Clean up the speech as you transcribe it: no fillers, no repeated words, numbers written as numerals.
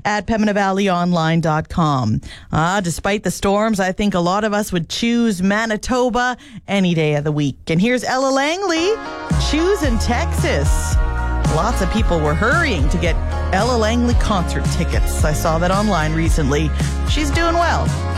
at PembinaValleyOnline.com. Despite the storms, I think a lot of us would choose Manitoba any day of the week. And here's Ella Langley choosing Texas. Lots of people were hurrying to get Ella Langley concert tickets. I saw that online recently. She's doing well.